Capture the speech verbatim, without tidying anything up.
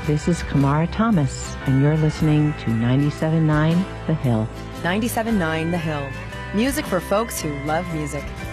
This is Kamara Thomas, and you're listening to ninety-seven point nine The Hill. ninety-seven point nine The Hill. Music for folks who love music.